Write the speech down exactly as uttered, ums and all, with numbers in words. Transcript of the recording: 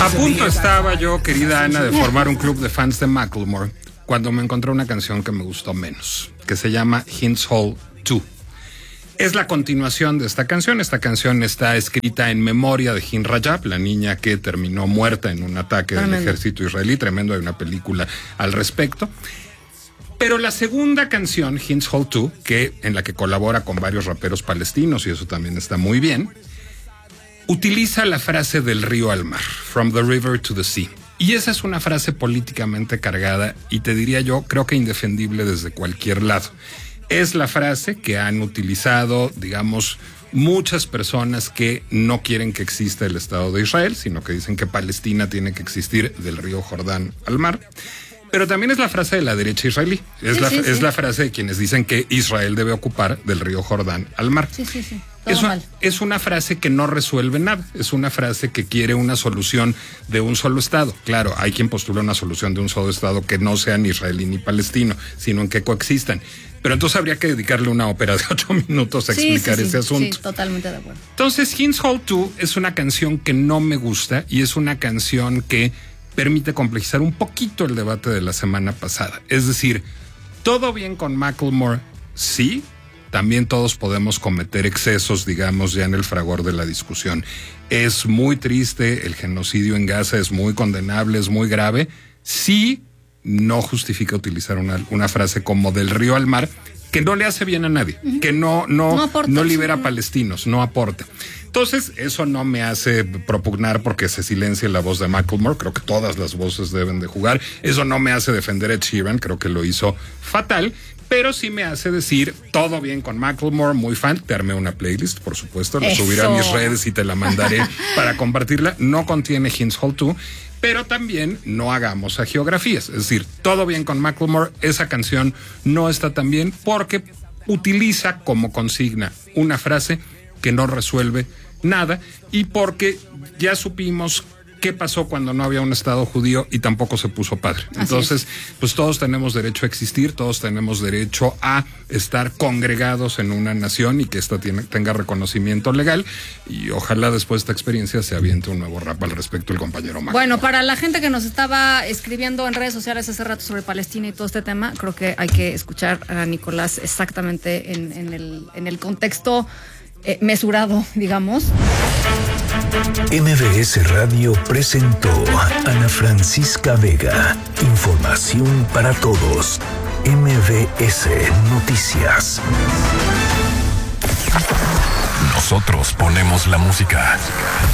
A punto estaba yo, querida Ana, de formar un club de fans de Macklemore cuando me encontré una canción que me gustó menos, que se llama Hins Hole dos. Es la continuación de esta canción. Esta canción está escrita en memoria de Hind Rajab, la niña que terminó muerta en un ataque tremendo. del ejército israelí. Tremendo, hay una película al respecto. Pero la segunda canción, Hins Hole dos, que, en la que colabora con varios raperos palestinos, y eso también está muy bien, utiliza la frase del río al mar, from the river to the sea. Y esa es una frase políticamente cargada y te diría yo, creo que indefendible desde cualquier lado. Es la frase que han utilizado, digamos, muchas personas que no quieren que exista el Estado de Israel, sino que dicen que Palestina tiene que existir del río Jordán al mar. Pero también es la frase de la derecha israelí. Es, sí, la, sí, es sí. la frase de quienes dicen que Israel debe ocupar del río Jordán al mar. Sí, sí, sí. Todo Es una, mal. es una frase que no resuelve nada. Es una frase que quiere una solución de un solo Estado. Claro, hay quien postula una solución de un solo Estado que no sea ni israelí ni palestino, sino en que coexistan. Pero entonces habría que dedicarle una ópera de ocho minutos a sí, explicar sí, sí, ese asunto. Sí, totalmente de acuerdo. Entonces, Hins Hole dos es una canción que no me gusta y es una canción que permite complejizar un poquito el debate de la semana pasada. Es decir, todo bien con Macklemore, sí. También todos podemos cometer excesos, digamos, ya en el fragor de la discusión. Es muy triste, el genocidio en Gaza es muy condenable, es muy grave. Sí, no justifica utilizar una, una frase como del río al mar, que no le hace bien a nadie, uh-huh. que no, no, no, aporta, no libera sí. palestinos, no aporta. Entonces, eso no me hace propugnar porque se silencie la voz de Macklemore. Creo que todas las voces deben de jugar. Eso no me hace defender a Ed Sheeran, creo que lo hizo fatal. Pero sí me hace decir, todo bien con Macklemore, muy fan. Te armé una playlist, por supuesto, la Eso. subiré a mis redes y te la mandaré para compartirla. No contiene Hins Hole dos, pero también no hagamos agiografías. Es decir, todo bien con Macklemore, esa canción no está tan bien porque utiliza como consigna una frase que no resuelve nada y porque ya supimos qué pasó cuando no había un Estado judío y tampoco se puso padre. Así Entonces, es. pues todos tenemos derecho a existir, todos tenemos derecho a estar congregados en una nación y que esta tiene, tenga reconocimiento legal y ojalá después de esta experiencia se aviente un nuevo rap al respecto el compañero Mac. Bueno, para la gente que nos estaba escribiendo en redes sociales hace rato sobre Palestina y todo este tema, creo que hay que escuchar a Nicolás exactamente en, en, el, en el contexto eh, mesurado, digamos. M B S Radio presentó Ana Francisca Vega. Información para todos. M B S Noticias. Nosotros ponemos la música.